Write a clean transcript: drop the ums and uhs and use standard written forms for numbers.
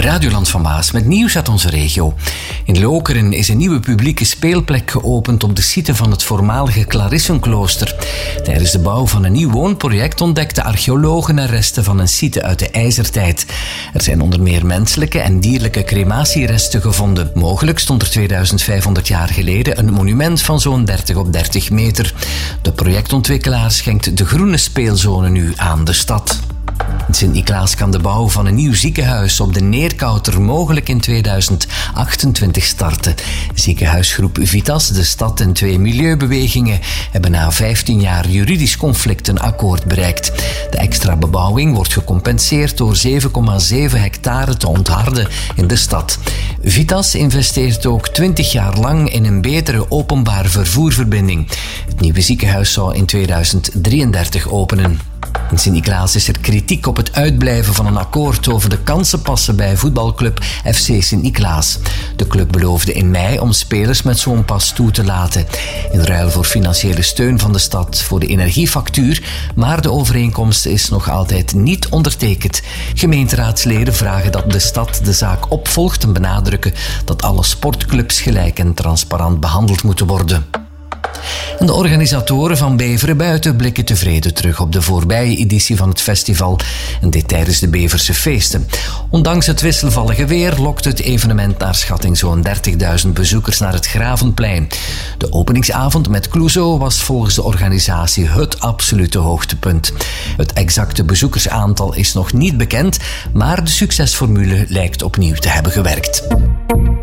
Radioland van Maas met nieuws uit onze regio. In Lokeren is een nieuwe publieke speelplek geopend op de site van het voormalige Clarissenklooster. Tijdens de bouw van een nieuw woonproject ontdekten archeologen er resten van een site uit de ijzertijd. Er zijn onder meer menselijke en dierlijke crematieresten gevonden. Mogelijk stond er 2500 jaar geleden een monument van zo'n 30 op 30 meter. De projectontwikkelaar schenkt de groene speelzone nu aan de stad. In Sint-Niklaas kan de bouw van een nieuw ziekenhuis op de Neerkouter mogelijk in 2028 starten. Ziekenhuisgroep Vitas, de stad en 2 milieubewegingen hebben na 15 jaar juridisch conflict een akkoord bereikt. De extra bebouwing wordt gecompenseerd door 7,7 hectare te ontharden in de stad. Vitas investeert ook 20 jaar lang in een betere openbaar vervoerverbinding. Het nieuwe ziekenhuis zou in 2033 openen. In Sint-Niklaas is er kritiek op het uitblijven van een akkoord over de kansenpassen bij voetbalclub FC Sint-Niklaas. De club beloofde in mei om spelers met zo'n pas toe te laten. In ruil voor financiële steun van de stad voor de energiefactuur, maar de overeenkomst is nog altijd niet ondertekend. Gemeenteraadsleden vragen dat de stad de zaak opvolgt en benadrukken dat alle sportclubs gelijk en transparant behandeld moeten worden. En de organisatoren van Beveren Buiten blikken tevreden terug op de voorbije editie van het festival en dit tijdens de Beverse feesten. Ondanks het wisselvallige weer lokt het evenement naar schatting zo'n 30.000 bezoekers naar het Gravenplein. De openingsavond met Clouseau was volgens de organisatie het absolute hoogtepunt. Het exacte bezoekersaantal is nog niet bekend, maar de succesformule lijkt opnieuw te hebben gewerkt.